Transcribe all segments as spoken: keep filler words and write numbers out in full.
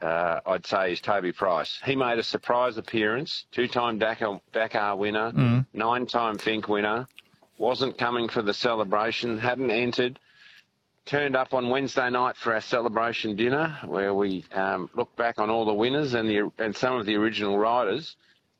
uh, I'd say, is Toby Price. He made a surprise appearance, two-time Dakar, Dakar winner, Mm. nine-time Finke winner, wasn't coming for the celebration, hadn't entered, turned up on Wednesday night for our celebration dinner where we um, looked back on all the winners and, the, and some of the original riders.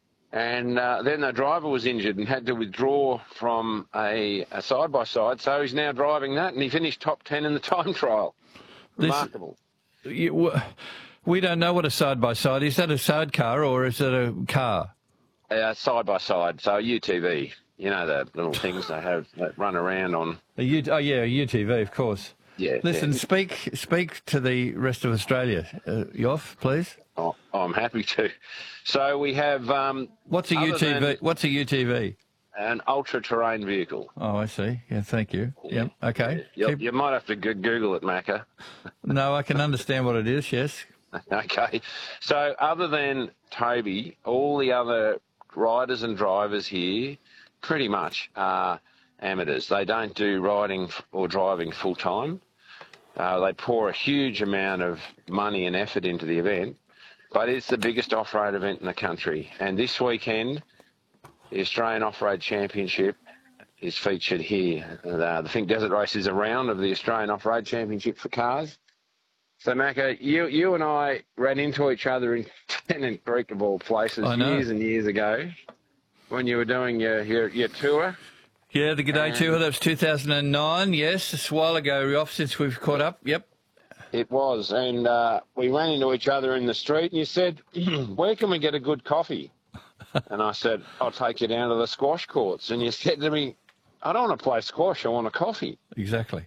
And uh, then the driver was injured and had to withdraw from a, a side-by-side, so he's now driving that, and he finished top ten in the time trial. Remarkable. This, you, we don't know what a side-by-side is. Is that a sidecar or is it a car? Uh, side-by-side, so a U T V. You know the little things they have that run around on. A U, oh, yeah, a U T V, of course. Yeah. Listen, yeah. speak speak to the rest of Australia, uh, Yoff, please. Oh, I'm happy to. So we have... Um, what's a U T V? What's a U T V? An ultra-terrain vehicle. Oh, I see. Yeah, thank you. Yeah. Yep, okay. You, Keep... you might have to go- Google it, Macca. No, I can understand what it is, yes. Okay. So other than Toby, all the other riders and drivers here pretty much are amateurs. They don't do riding or driving full-time. Uh, they pour a huge amount of money and effort into the event, but it's the biggest off-road event in the country. And this weekend, the Australian Off-Road Championship is featured here. Uh, the Finke Desert Race is a round of the Australian Off-Road Championship for cars. So, Macca, you you and I ran into each other in Tennant Creek, of all places, years and years ago when you were doing your, your, your tour. Yeah, the G'day um, Tour, that was two thousand nine, yes, it's a while ago, Yoff, since we've caught up, yep. It was, and uh, we ran into each other in the street, and you said, where can we get a good coffee? And I said, I'll take you down to the squash courts. And you said to me, I don't want to play squash, I want a coffee. Exactly.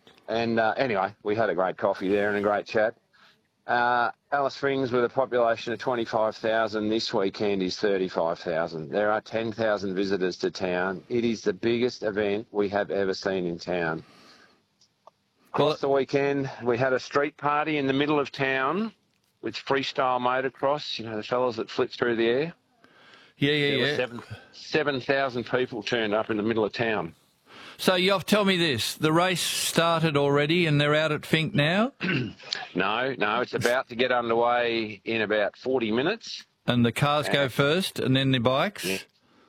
And uh, anyway, we had a great coffee there and a great chat. Uh, Alice Springs, with a population of twenty-five thousand, this weekend is thirty-five thousand. There are ten thousand visitors to town. It is the biggest event we have ever seen in town. Across well, the weekend, we had a street party in the middle of town with freestyle motocross, you know, the fellas that flit through the air. Yeah, yeah, there yeah. Were seven, seven thousand people turned up in the middle of town. So, Yoff, tell me this. The race started already and they're out at Finke now? no, no, it's about to get underway in about forty minutes. And the cars uh, go first and then the bikes? Yeah.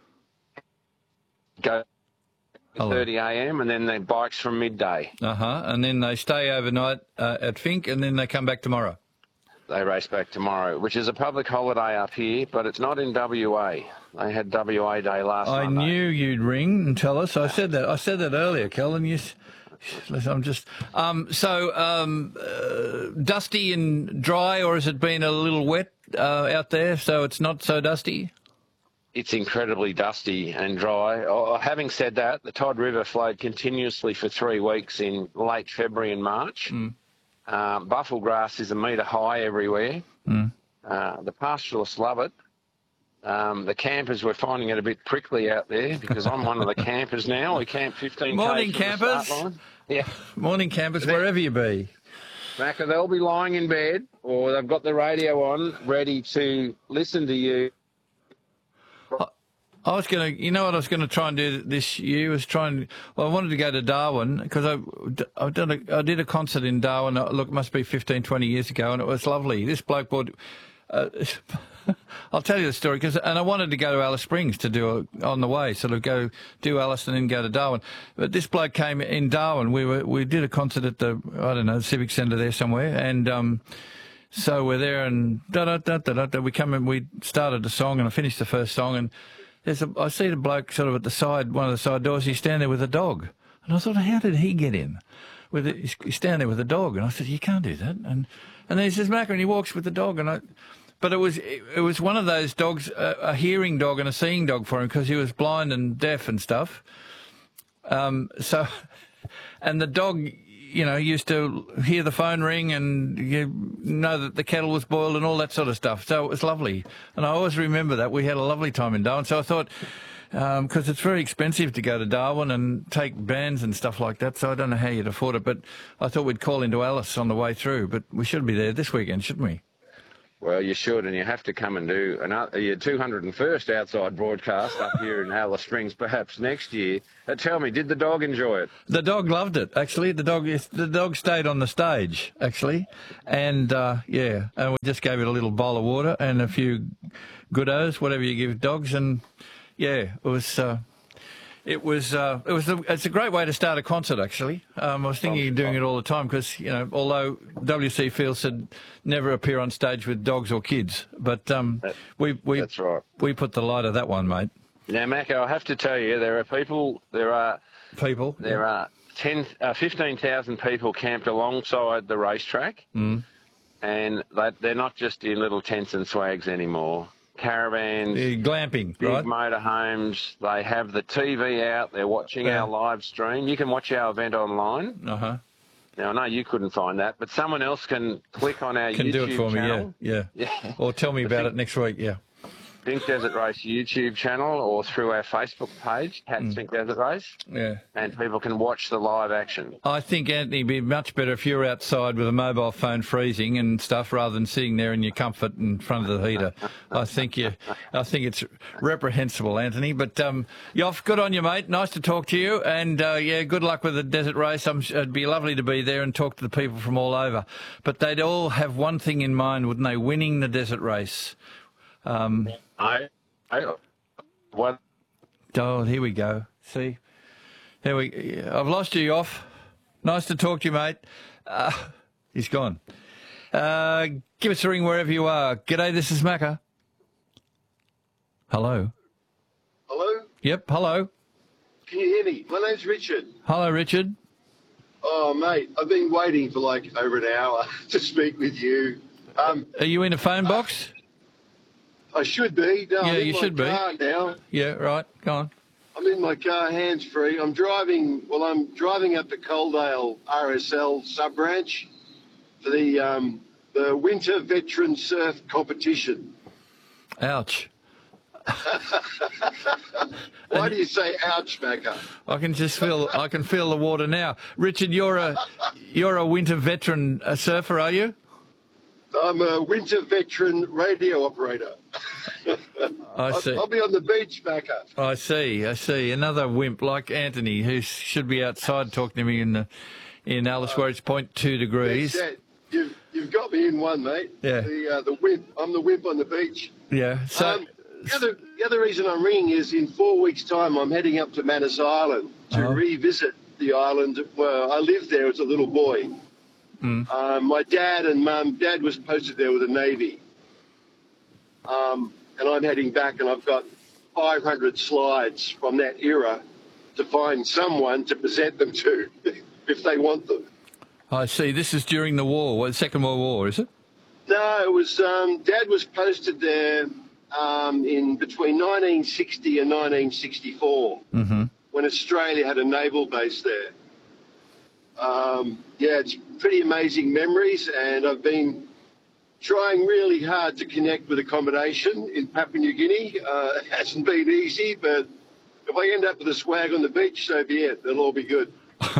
Go at thirty a m and then the bikes from midday. Uh-huh. And then they stay overnight uh, at Finke and then they come back tomorrow? They race back tomorrow, which is a public holiday up here, but it's not in W A. They had W A Day last I Monday. knew you'd ring and tell us. I said that. I said that earlier, Kellen. You, listen, I'm just. Um, so um, uh, dusty and dry, or has it been a little wet uh, out there, so it's not so dusty? It's incredibly dusty and dry. Oh, having said that, the Todd River flowed continuously for three weeks in late February and March. Mm. Um, buffel grass is a metre high everywhere. Mm. Uh, the pastoralists love it. Um, the campers, we're finding it a bit prickly out there because I'm one of the campers now. We camp fifteen Morning, k's from the start line. Yeah. Morning, campers, wherever you be. Macca, they'll be lying in bed or they've got the radio on ready to listen to you. I was going to, you know what I was going to try and do this year was try and, well, I wanted to go to Darwin because I, I, done a, I did a concert in Darwin, look, it must be fifteen, twenty years ago, and it was lovely. This bloke bought, uh, I'll tell you the story, cause, and I wanted to go to Alice Springs to do a, on the way, sort of go do Alice and then go to Darwin. But this bloke came in Darwin, we were, we did a concert at the, I don't know, the Civic Centre there somewhere, and, um, so we're there and da da da da da, we come in, we started a song and I finished the first song and There's a, I see the bloke sort of at the side, one of the side doors, he's standing there with a dog. And I thought, how did he get in? With a, he's standing there with a dog. And I said, you can't do that. And and then he says, Macca, and he walks with the dog. And I, But it was it, it was one of those dogs, a, a hearing dog and a seeing dog for him because he was blind and deaf and stuff. Um, so, and the dog, you know, used to hear the phone ring and you know that the kettle was boiled and all that sort of stuff. So it was lovely. And I always remember that. We had a lovely time in Darwin. So I thought, because um, it's very expensive to go to Darwin and take bands and stuff like that, so I don't know how you'd afford it. But I thought we'd call into Alice on the way through. But we should be there this weekend, shouldn't we? Well, you should, and you have to come and do another, your two hundred and first outside broadcast up here in Alice Springs, perhaps next year. Uh, tell me, did the dog enjoy it? The dog loved it, actually. The dog the dog stayed on the stage, actually. And, uh, yeah, and we just gave it a little bowl of water and a few goodos, whatever you give dogs. And, yeah, it was... Uh, It was uh, it was a, it's a great way to start a concert, actually. Um, I was thinking of doing it all the time because, you know, although W C Field said never appear on stage with dogs or kids, but um, that, we we that's right. we put the light of that one, mate. Now, Macca, I have to tell you, there are people, there are people, there yeah. are ten, uh, fifteen thousand people camped alongside the racetrack, mm. and they, they're not just in little tents and swags anymore. Caravans, yeah, glamping, big right? motorhomes. They have the T V out. They're watching yeah. our live stream. You can watch our event online. Uh huh. Now, I know you couldn't find that, but someone else can click on our can YouTube do it for channel. me, yeah, yeah. yeah. Or tell me about it next week, yeah. Think Desert Race YouTube channel or through our Facebook page, Cats Mm. Think Desert Race, Yeah. and people can watch the live action. I think, Anthony, it'd be much better if you were outside with a mobile phone freezing and stuff rather than sitting there in your comfort in front of the heater. I think you, I think it's reprehensible, Anthony. But um, Yoff, good on you, mate. Nice to talk to you, and uh, yeah, good luck with the Desert Race. I'm, it'd be lovely to be there and talk to the people from all over. But they'd all have one thing in mind, wouldn't they? Winning the Desert Race. Um, I, I, what? Oh, here we go. See, there we. I've lost you, Yoff. Nice to talk to you, mate. Uh, he's gone. Uh, give us a ring wherever you are. G'day, this is Macca. Hello. Hello? Yep, hello. Can you hear me? My name's Richard. Hello, Richard. Oh, mate, I've been waiting for like over an hour to speak with you. Um, Are you in a phone box? I should be. No, Yeah, I'm in you my should be. car now. Yeah, right. Go on. I'm in my car, hands-free. I'm driving, well, I'm driving up to Coaldale R S L sub-branch for the, um, the Winter Veteran Surf Competition. Ouch. Why do you say ouch, Macca? I can just feel. I can feel the water now. Richard, you're a you're a winter veteran uh, surfer, are you? I'm a winter veteran radio operator. I see. I'll, I'll be on the beach, Macca. I see. I see. Another wimp like Anthony, who should be outside talking to me in the, in Alice, where it's zero point two degrees. That's it. You've, you've got me in one, mate. Yeah. The, uh, the wimp. I'm the wimp on the beach. Yeah. So. Um, the, other, the other reason I'm ringing is in four weeks' time I'm heading up to Manus Island to Uh-huh. revisit the island where I lived there as a little boy. Mm. Um, my dad and mum, dad was posted there with the Navy. Um, and I'm heading back and I've got five hundred slides from that era to find someone to present them to if they want them. I see. This is during the war, well, the Second World War, is it? No, it was, um, Dad was posted there um, in between nineteen sixty and nineteen sixty-four Mm-hmm. when Australia had a naval base there. Um, yeah, it's pretty amazing memories, and I've been trying really hard to connect with accommodation in Papua New Guinea. Uh, it hasn't been easy, but if I end up with a swag on the beach, so be it. It'll all be good.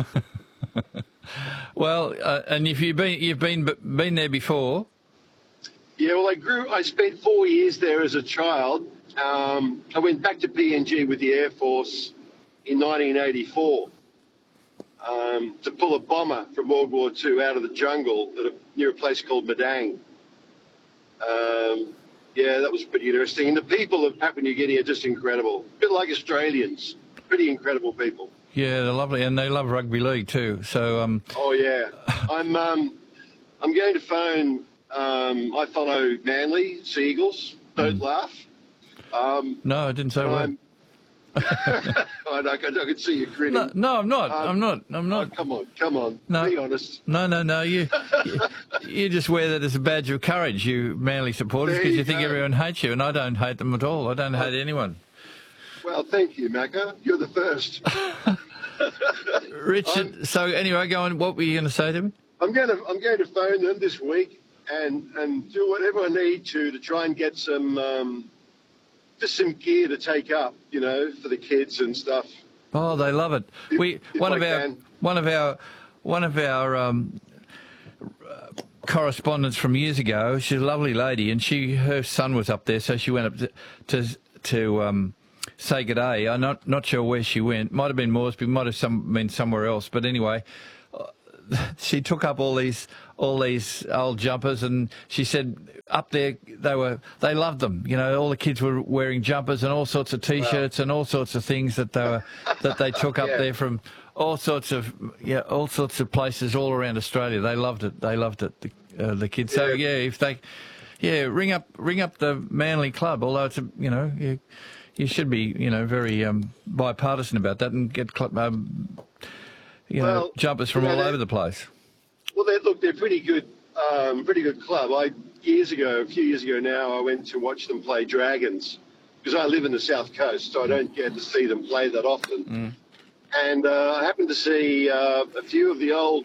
Well, uh, and if you've been you've been been there before. Yeah, well, I grew. I spent four years there as a child. Um, I went back to P N G with the Air Force in nineteen eighty-four um, to pull a bomber from World War Two out of the jungle at a, near a place called Madang. Um, yeah, that was pretty interesting. And the people of Papua New Guinea are just incredible. A bit like Australians. Pretty incredible people. Yeah, they're lovely, and they love rugby league too. So, um, oh yeah, I'm um, I'm going to phone. Um, I follow Manly Sea Eagles. Don't mm. laugh. Um, no, I didn't say a word. I, I, can, I can see you grinning. No, no I'm not. Um, I'm not. I'm not. Oh, come on, come on. No, be honest. No, no, no. You, you, you just wear that as a badge of courage, you Manly supporters, because you, you think everyone hates you, and I don't hate them at all. I don't oh. hate anyone. Well, thank you, Macca. You're the first. Richard. I'm, so anyway, go on. What were you going to say to me? I'm going to I'm going to phone them this week and and do whatever I need to to try and get some. Um, Just some gear to take up, you know, for the kids and stuff. Oh, they love it. If, we if one I of our can. one of our one of our um, correspondence from years ago. She's a lovely lady, and she her son was up there, so she went up to to, to um, say good day. I'm not not sure where she went. Might have been Moresby, might have some, been somewhere else. But anyway, she took up all these all these old jumpers, and she said up there they were they loved them. You know, all the kids were wearing jumpers and all sorts of T-shirts wow. and all sorts of things that they were that they took up yeah. there from all sorts of yeah all sorts of places all around Australia. They loved it. They loved it. The, uh, the kids. So yeah, if they yeah ring up ring up the Manly Club. Although it's a you know you you should be you know very um, bipartisan about that and get club. Um, You know, well, jumpers from you know, all over the place. Well, they, look, they're pretty good, um, pretty good club. I years ago, a few years ago now, I went to watch them play Dragons because I live in the South Coast, so I don't get to see them play that often. Mm. And uh, I happened to see uh, a few of the old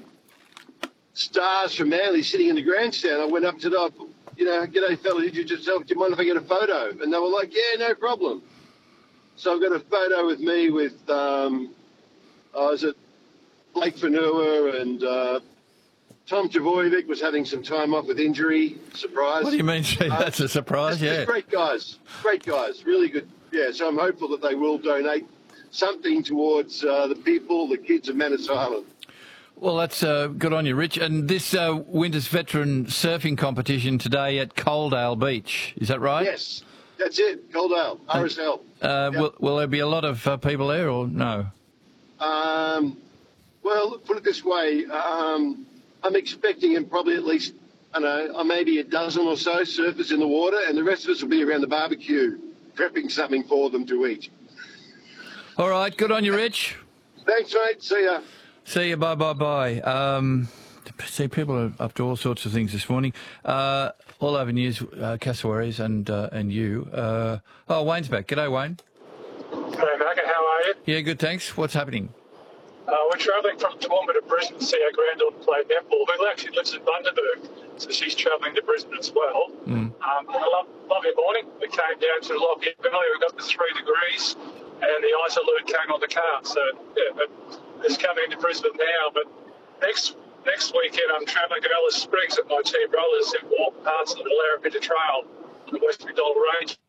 stars from Manly sitting in the grandstand. I went up to them, you know, g'day fella, did you just do you mind if I get a photo? And they were like, yeah, no problem. So I've got a photo with me with, um, oh, is it Blake Fanua and uh, Tom Trbojevic was having some time off with injury. Surprise. What do you mean? That's a surprise, yeah. Great guys. Great guys. Really good. Yeah, so I'm hopeful that they will donate something towards uh, the people, the kids of Manus Island. Well, that's uh, good on you, Rich. And this uh, winter's veteran surfing competition today at Coaldale Beach, is that right? Yes, that's it, Coaldale, R S L. Uh, yep. will, will there be a lot of uh, people there or no? Um... Well, put it this way, um, I'm expecting probably at least, I don't know, maybe a dozen or so surfers in the water, and the rest of us will be around the barbecue prepping something for them to eat. All right, good on you, Rich. Thanks, mate. See ya. See ya, bye, bye, bye. Um, see, people are up to all sorts of things this morning. Uh, all over news, uh, Cassowaries and uh, and you. Uh, oh, Wayne's back. G'day, Wayne. Hey, Macca, how are you? Yeah, good, thanks. What's happening? Uh, we're travelling from Toowoomba to Brisbane to see our granddaughter play netball, who actually lives in Bundaberg, so she's travelling to Brisbane as well. Mm. Um, a lo- lovely morning. We came down to Lockyer earlier, we got to three degrees, and the ice alert came on the car. So, yeah, it's coming into Brisbane now. But next next weekend, I'm travelling to Alice Springs with my two brothers who walk parts of the Larapinta Trail on the West McDonald Ranges,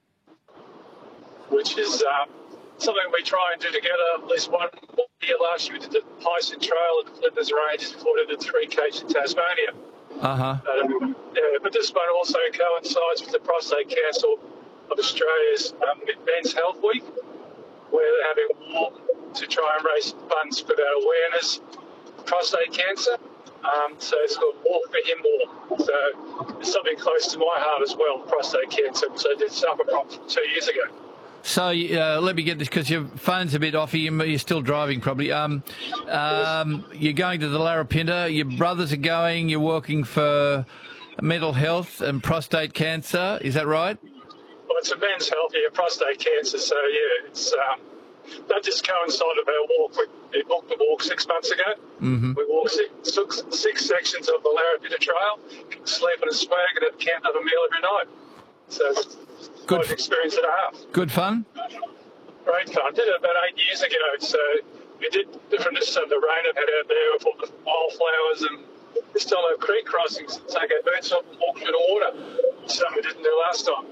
which is um, something we try and do together at least one year. Last year we did the Hyson Trail at the Flinders Ranges before we did the three Ks in Tasmania. Uh-huh. Um, yeah, but this one also coincides with the Prostate Council of Australia's um, Men's Health Week, where they're having a walk to try and raise funds for that awareness of prostate cancer. Um, so it's called Walk for Him Walk. So it's something close to my heart as well, prostate cancer. So I did suffer from two years ago. So uh, let me get this, because your phone's a bit off. You're still driving probably. Um, um, you're going to the Larapinta. Your brothers are going. You're working for mental health and prostate cancer. Is that right? Well, it's a men's health, yeah, prostate cancer. So, yeah, it's um, that just coincided with our walk. We, we booked the walk six months ago. Mm-hmm. We walked six, six, six sections of the Larapinta Trail, sleep in a swag and at camp, have a meal every night. So it's good quite an experience and a half. Good fun? Great fun. I did it about eight years ago. So we did different of the rain I've had out there with all the wildflowers, and we still have creek crossings to take our boots off and walk through the water. Something we didn't do last time.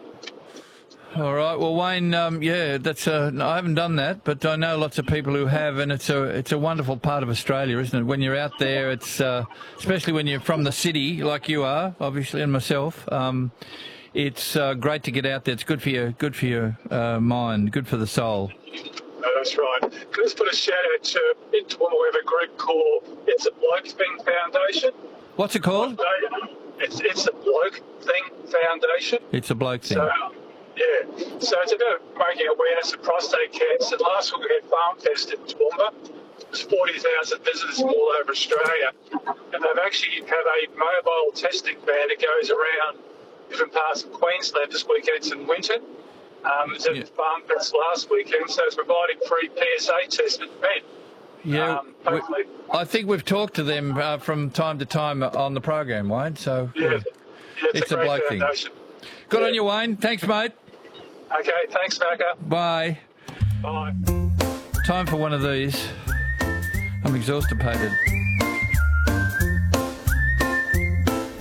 All right. Well, Wayne, um, yeah, that's uh, no, I haven't done that, but I know lots of people who have, and it's a it's a wonderful part of Australia, isn't it? When you're out there, it's uh, especially when you're from the city, like you are, obviously, and myself. Um, it's uh, great to get out there. It's good for your good for your uh, mind, good for the soul. No, that's right. Can I just put a shout out to in Toowoomba, we have a group called It's a Bloke Thing Foundation. What's it called? It's it's a Bloke Thing Foundation. It's a bloke thing. So, yeah, so it's about making awareness of prostate cancer. Last week we had Farm Fest in Toowoomba. There's forty thousand visitors from all over Australia. And they've actually have a mobile testing van that goes around different parts of Queensland this weekend. It's in Winton. Um, it was at yeah. Farm Fest last weekend, so it's providing free P S A tests for men. Yeah, um, hopefully. We, I think we've talked to them uh, from time to time on the program, Wayne. So yeah, yeah it's, it's a, a bloke thing. Good yeah. on you, Wayne. Thanks, mate. Okay, thanks, Macca. Bye. Bye. Time for one of these. I'm exhausted.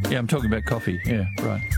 Yeah, I'm talking about coffee. Yeah, right.